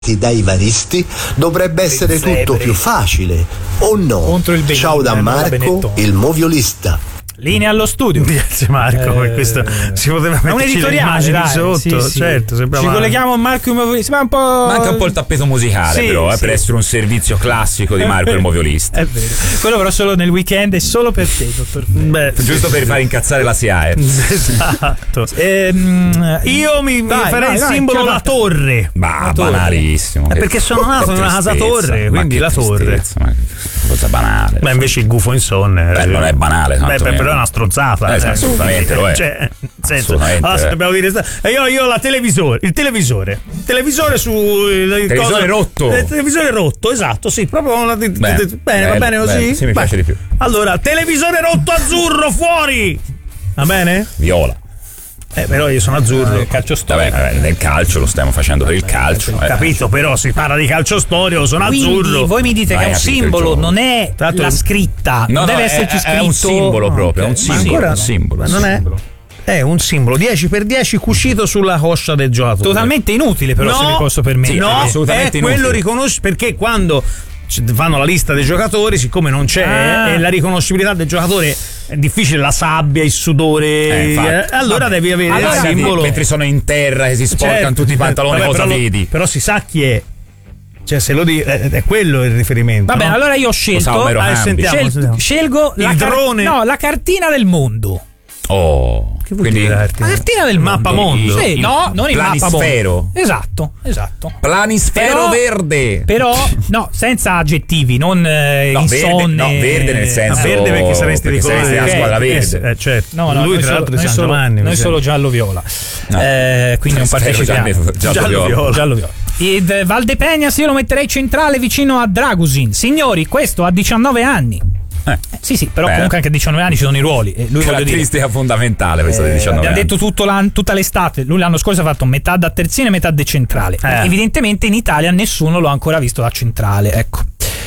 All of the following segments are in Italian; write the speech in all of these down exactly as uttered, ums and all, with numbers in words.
dai varisti dovrebbe essere tutto più facile, o no? Contro il Ciao da Marco, il moviolista. Linea allo studio. Grazie Marco, eh, questo si poteva mettere un editoriale dai, sotto, sì, sì. certo, ci colleghiamo a Marco il moviolista, ma un po' manca un po' il tappeto musicale, sì, però sì. eh, per essere un servizio classico di Marco il moviolista. È vero. Quello però solo nel weekend e solo per te, dottor Ferri. Beh, giusto per far incazzare la S I A E. Esatto. Ehm, io mi vai, farei vai, il vai, simbolo vai, la torre. Ma torre. banalissimo. È perché sono nato in una casa torre, quindi la torre. Ma cosa banale. Ma invece il gufo insonne. Beh, non è banale. Beh, però è una strozzata. Eh, assolutamente lo è. Cioè, senso, assolutamente allora, è. dobbiamo dire, io, io la televisore, il televisore, il televisore su il televisore cosa, rotto. Il televisore rotto, esatto, sì, proprio una, beh, bene, bello, va bene così? Bello, sì, mi Beh, piace di più. Allora, televisore rotto azzurro fuori. Va bene? Viola. Eh, però io sono azzurro. Eh, calcio storico. Vabbè, vabbè, nel calcio lo stiamo facendo per il calcio. Ho capito, però si parla di calcio storico, sono Quindi azzurro. voi mi dite Vai, che è un capito il simbolo, gioco. non è Tanto- la scritta, No, non no, deve è, esserci è scritto. un simbolo proprio, è un Ok. simbolo, ancora- un simbolo. non è? È un simbolo dieci per dieci cucito sulla coscia del giocatore. Totalmente inutile, però, se mi posso permettere. Sì, no, assolutamente è quello inutile. riconosci perché quando c- fanno la lista dei giocatori, siccome non c'è Ah. e la riconoscibilità del giocatore è difficile, la sabbia, il sudore, Eh, infatti. eh, allora Vabbè. devi avere Allora, il simbolo. mentre sono in terra e si sporcano Certo. tutti i pantaloni, Vabbè, cosa però lo- vedi? Però si sa chi è. Cioè, se lo di- è, è quello il riferimento. Va bene, no? allora io ho scelto. sa Omero Ah, Hambi. sentiamo, Scel- sentiamo. scelgo Il la car- drone? no, la cartina del mondo. Oh, Che vuol quindi dire la La cartina? cartina del mondo. Mappamondo? Sì, Il- no, non il planisfero. mappamondo. Esatto, esatto. planisfero Però- verde. Però, no, senza aggettivi, non eh, No, verde, insonne. no, verde nel senso- Ah, verde perché saresti perché di colore saresti della squadra verde. Eh, certo. No, no, lui noi tra solo, l'altro di noi San solo, Giovanni, noi mi solo sembra. giallo-viola. No. Eh, quindi non Spero partecipiamo. giallo- giallo-viola. Giallo-viola. Giallo-viola. Ed eh, Valdepegnas io lo metterei centrale vicino a Dragusin. Signori, questo ha diciannove anni. Eh. Sì, sì, però Beh. comunque anche a diciannove anni ci sono i ruoli. E lui, voglio dire, Caratteristica fondamentale questa dei Eh, diciannove abbiamo anni. detto tutto l'an- tutta l'estate. Lui l'anno scorso ha fatto metà da terzino e metà da centrale. Eh. Evidentemente in Italia nessuno lo ha ancora visto da centrale. Ecco.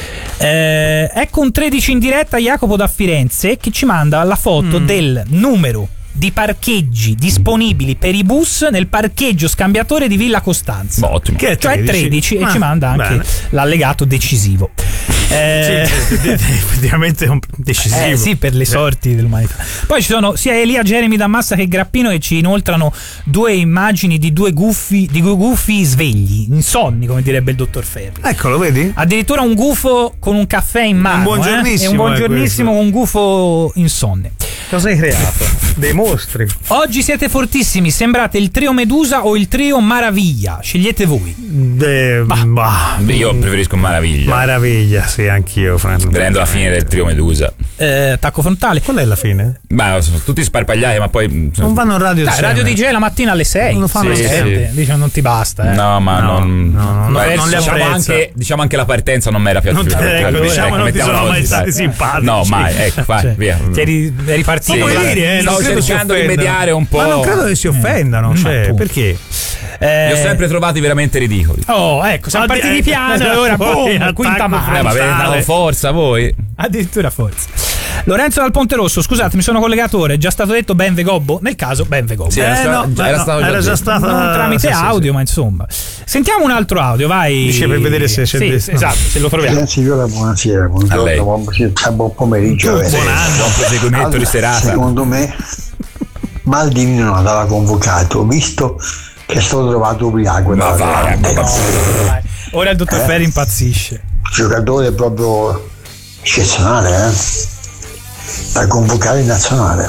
Eh, ecco un tredici in diretta, Jacopo da Firenze, che ci manda la foto Mm. del numero di parcheggi disponibili per i bus nel parcheggio scambiatore di Villa Costanza. Boh, ottimo. Che è Cioè tredici, e Ah, ci manda anche bene. l'allegato decisivo. Eh, Sì, sì, effettivamente è un decisivo. eh, sì, per le sorti dell'umanità. Poi ci sono sia Elia Jeremy da Massa che Grappino che ci inoltrano due immagini di due guffi, di due guffi svegli, insonni, come direbbe il dottor Ferri. Eccolo, vedi? Addirittura un gufo con un caffè in mano. Un buongiornissimo, eh? E un buongiornissimo è con un gufo insonne. Cosa hai creato? Dei mostri. Oggi siete fortissimi, sembrate il trio Medusa o il trio Maraviglia. Scegliete voi. De, bah, Io preferisco Maraviglia. Maraviglia, sì, anch'io. Fran. Prendo la fine del trio Medusa. Eh, attacco frontale. Qual è la fine? Ma sono tutti sparpagliati, ma poi. Non vanno in radio Dai, insieme. Radio D J la mattina alle sei. Non lo fanno Sì, insieme. sì. Dice non ti basta. Eh. No, ma No, non. no, no, no, Beh, non li diciamo, apprezza. anche, diciamo anche la partenza non mi era piaciuta. Non te- ecco, diciamo, non ti mettiamola sono mai così, stati dai. simpatici. No, mai, ecco, vai, Cioè, via. Ti eri, eri partito. Sì, puoi dai. dire, eh, non Stavo credo si cercando di offendano. mediare un po'. Ma non credo che si offendano, Mm, cioè, appunto. perché? Eh, Li ho sempre trovati veramente ridicoli. Oh, ecco, siamo Oddio, partiti eh, piano e ora poi boom, quinta attacco mano. Eh, ma avete frontale. dato forza voi? Addirittura forza. Lorenzo dal Ponte Rosso, scusate, mi sono collegato ora. È già stato detto Ben Vegobbo? Nel caso, Ben Vegobbo. Sì, era Eh, sta- no, già- ma era no, stato già era già detto. stata Non tramite sì, sì, audio, sì. ma insomma. Sentiamo un altro audio, vai. Dice per vedere se c'è sì, il- sì, esatto, se lo troviamo. Grazie Viola, buonasera, A lei. buongiorno, buon, buon pomeriggio. eh. Buon anno, buon proseguimento Allora, di serata. secondo me Maldini non andava convocato, visto che è stato trovato ubriaco. Ma dalla vai, grande. Vai. Ora il dottor Eh? Ferri impazzisce. Giocatore proprio eccezionale, eh? Da convocare in nazionale.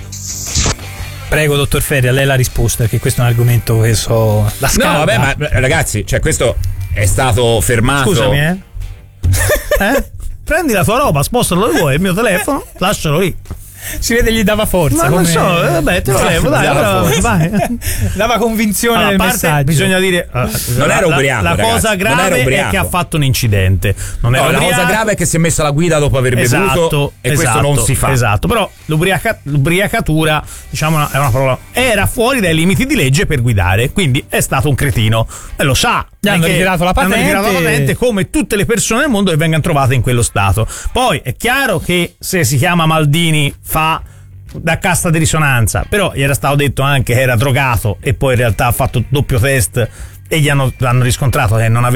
Prego, dottor Ferri, a lei la risposta, perché questo è un argomento che so. La No, scalda. vabbè, ma ragazzi, cioè questo è stato fermato. Scusami, eh? eh? Prendi la tua roba, spostalo dove vuoi, il mio telefono, lascialo lì. Si vede gli dava forza. Ma non come- so, eh, vabbè, te lo levo, dai, Dava allora, forza. vai. Dava convinzione Allora, a nel parte, messaggio. bisogna dire uh, Non la, era ubriaco, la, la ragazzi, cosa non era grave è ubriaco. che ha fatto un incidente. Non era No, la ubriaco. cosa grave è che si è messa la guida dopo aver bevuto Esatto, e esatto, questo non si fa. Esatto, però l'ubriaca- l'ubriacatura, diciamo, è una parola. Era fuori dai limiti di legge per guidare, quindi è stato un cretino. E lo sa. Gli hanno perché ritirato la hanno patente. ritirato la patente come tutte le persone del mondo che vengano trovate in quello stato. Poi è chiaro che se si chiama Maldini fa da cassa di risonanza, però gli era stato detto anche che era drogato e poi in realtà ha fatto doppio test e gli hanno, hanno riscontrato che non aveva